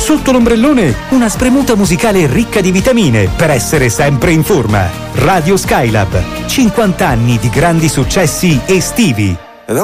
Sotto l'ombrellone una spremuta musicale ricca di vitamine per essere sempre in forma. Radio Skylab, 50 anni di grandi successi estivi.